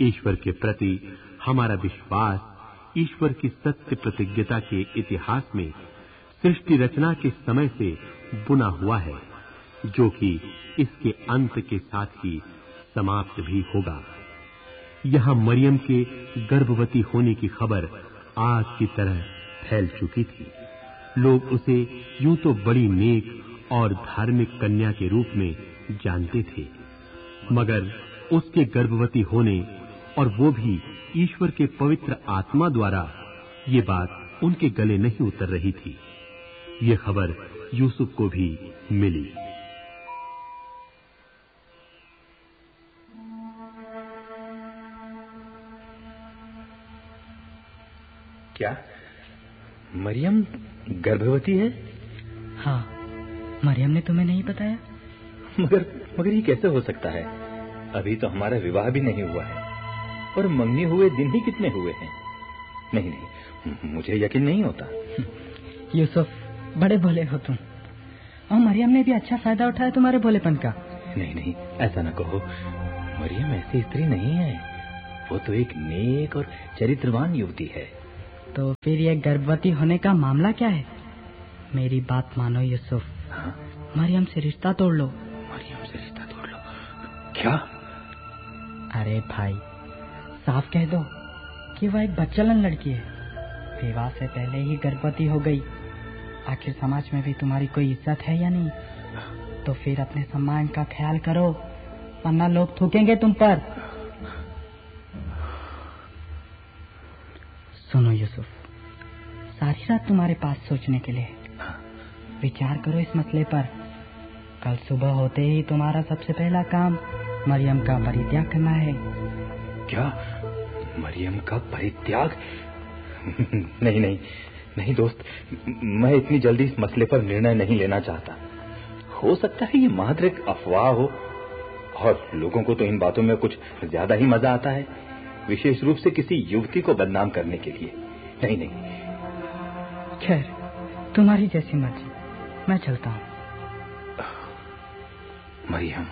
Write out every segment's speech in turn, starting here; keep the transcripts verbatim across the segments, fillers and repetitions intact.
ईश्वर के प्रति हमारा विश्वास ईश्वर की सत्य प्रतिज्ञता के इतिहास में सृष्टि रचना के समय से बुना हुआ है, जो कि इसके अंत के साथ ही समाप्त भी होगा। यहाँ मरियम के गर्भवती होने की खबर आग की तरह फैल चुकी थी। लोग उसे यूं तो बड़ी नेक और धार्मिक कन्या के रूप में जानते थे, मगर उसके गर्भवती होने और वो भी ईश्वर के पवित्र आत्मा द्वारा, ये बात उनके गले नहीं उतर रही थी। ये खबर यूसुफ को भी मिली। क्या मरियम गर्भवती है? हाँ, मरियम ने तुम्हें नहीं बताया? मगर मगर ये कैसे हो सकता है? अभी तो हमारा विवाह भी नहीं हुआ है और मंगनी हुए दिन ही कितने हुए हैं। नहीं नहीं, मुझे यकीन नहीं होता। यूसुफ, बड़े भोले हो तुम, और मरियम ने भी अच्छा फायदा उठाया तुम्हारे भोलेपन का। नहीं नहीं, ऐसा न कहो। मरियम ऐसी स्त्री नहीं है, वो तो एक नेक और चरित्रवान युवती है। तो फिर ये गर्भवती होने का मामला क्या है? मेरी बात मानो यूसुफ। हाँ? मरियम से रिश्ता तोड़ लो। मरियम से रिश्ता तोड़ लो? क्या? अरे भाई, साफ कह दो कि वह एक बच्चलन लड़की है, विवाह से पहले ही गर्भवती हो गई। आखिर समाज में भी तुम्हारी कोई इज्जत है या नहीं? तो फिर अपने सम्मान का ख्याल करो, वरना लोग थूकेंगे तुम पर। सुनो यूसुफ, सारी रात तुम्हारे पास सोचने के लिए। विचार करो इस मसले पर। कल सुबह होते ही तुम्हारा सबसे पहला काम मरियम का परित्याग करना है। क्या? मरियम का परित्याग? नहीं नहीं नहीं दोस्त, मैं इतनी जल्दी इस मसले पर निर्णय नहीं लेना चाहता। हो सकता है ये मात्र एक अफवाह हो, और लोगों को तो इन बातों में कुछ ज्यादा ही मजा आता है, विशेष रूप से किसी युवती को बदनाम करने के लिए। नहीं नहीं। खैर, तुम्हारी जैसी मर्जी, मैं चलता हूँ। मरियम,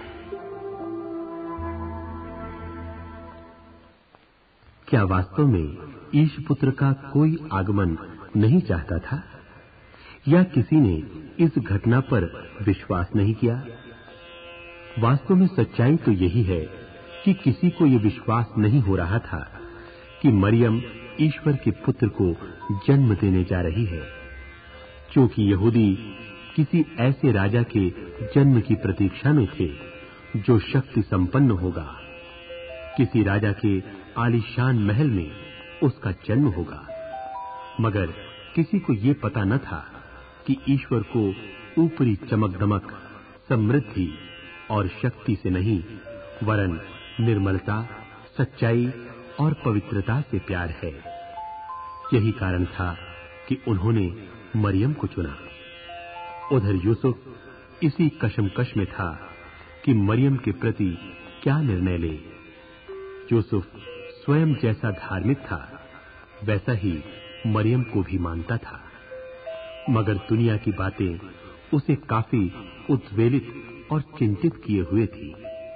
क्या वास्तव में ईश पुत्र का कोई आगमन नहीं चाहता था, या किसी ने इस घटना पर विश्वास नहीं किया? वास्तव में सच्चाई तो यही है कि किसी को यह विश्वास नहीं हो रहा था कि मरियम ईश्वर के पुत्र को जन्म देने जा रही है, क्योंकि यहूदी किसी ऐसे राजा के जन्म की प्रतीक्षा में थे जो शक्ति संपन्न होगा। किसी राजा के आलीशान महल में उसका जन्म होगा, मगर किसी को ये पता न था कि ईश्वर को ऊपरी चमक दमक, समृद्धि और शक्ति से नहीं, वरन निर्मलता, सच्चाई और पवित्रता से प्यार है। यही कारण था कि उन्होंने मरियम को चुना। उधर यूसुफ इसी कशमकश में था कि मरियम के प्रति क्या निर्णय ले। यूसुफ स्वयं जैसा धार्मिक था, वैसा ही मरियम को भी मानता था, मगर दुनिया की बातें उसे काफी उद्वेलित और चिंतित किए हुए थी।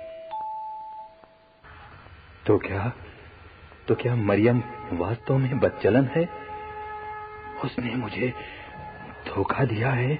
तो क्या तो क्या मरियम वास्तव में बच्चलन है? उसने मुझे धोखा दिया है?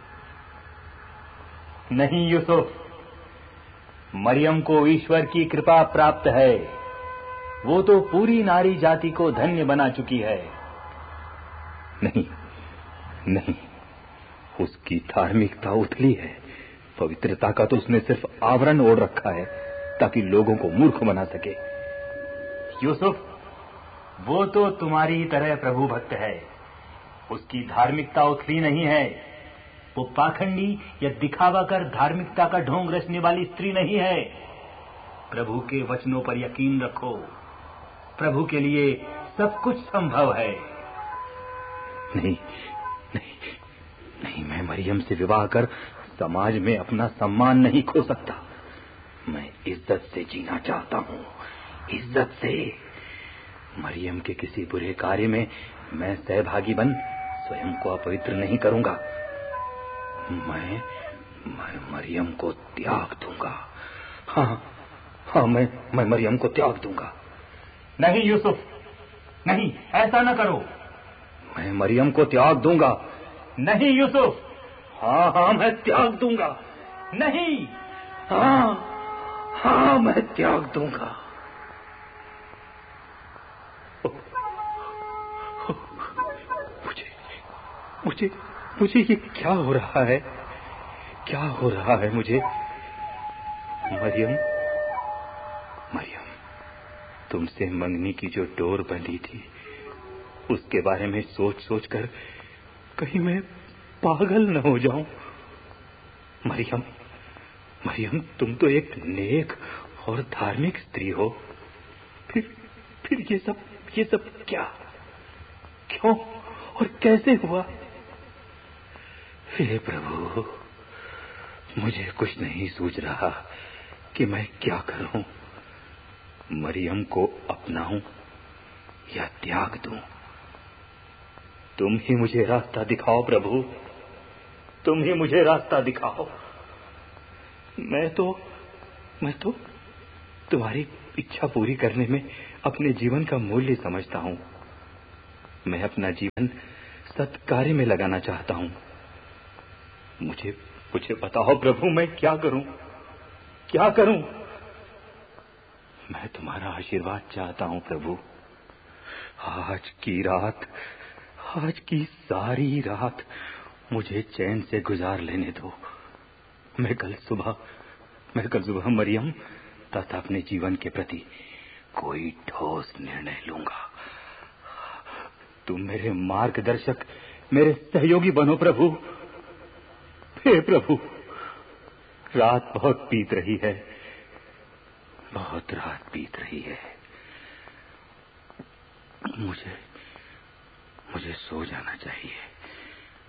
नहीं यूसुफ, मरियम को ईश्वर की कृपा प्राप्त है। वो तो पूरी नारी जाति को धन्य बना चुकी है। नहीं नहीं, उसकी धार्मिकता उथली है। पवित्रता का तो उसने सिर्फ आवरण ओढ़ रखा है ताकि लोगों को मूर्ख बना सके। यूसुफ, वो तो तुम्हारी तरह प्रभु भक्त है। उसकी धार्मिकता उथली नहीं है। वो पाखंडी या दिखावा कर धार्मिकता का ढोंग रचने वाली स्त्री नहीं है। प्रभु के वचनों पर यकीन रखो। प्रभु के लिए सब कुछ संभव है। नहीं नहीं नहीं, मैं मरियम से विवाह कर समाज में अपना सम्मान नहीं खो सकता। मैं इज्जत से जीना चाहता हूँ, इज्जत से। मरियम के किसी बुरे कार्य में मैं सहभागी बन स्वयं को अपवित्र नहीं करूंगा। मैं मैं मरियम को त्याग दूंगा। हाँ हाँ, मैं मैं मरियम को त्याग दूंगा। नहीं यूसुफ, नहीं, ऐसा न करो। मैं मरियम को त्याग दूंगा। नहीं यूसुफ। हाँ हाँ मैं त्याग दूंगा। नहीं। हाँ हाँ मैं त्याग दूंगा। मुझे मुझे मुझे ये क्या हो रहा है? क्या हो रहा है मुझे? मरियम, मरियम, तुमसे मंगनी की जो डोर बंधी थी, उसके बारे में सोच सोच कर कहीं मैं पागल न हो जाऊं। मरियम, मरियम, तुम तो एक नेक और धार्मिक स्त्री हो। फिर फिर ये सब ये सब क्या, क्यों और कैसे हुआ? हे प्रभु, मुझे कुछ नहीं सूझ रहा कि मैं क्या करूं। मरियम को अपनाऊं या त्याग दूं? तुम ही मुझे रास्ता दिखाओ प्रभु, तुम ही मुझे रास्ता दिखाओ। मैं तो मैं तो तुम्हारी इच्छा पूरी करने में अपने जीवन का मूल्य समझता हूं। मैं अपना जीवन सत्कार्य में लगाना चाहता हूं। मुझे मुझे बताओ प्रभु, मैं क्या करूं, क्या करूं? मैं तुम्हारा आशीर्वाद चाहता हूं प्रभु। आज की रात, आज की सारी रात मुझे चैन से गुजार लेने दो। मैं कल सुबह मैं कल सुबह मरियम तथा अपने जीवन के प्रति कोई ठोस निर्णय लूंगा। तुम मेरे मार्गदर्शक, मेरे सहयोगी बनो प्रभु। हे प्रभु, रात बहुत बीत रही है, बहुत रात बीत रही है। मुझे मुझे सो जाना चाहिए।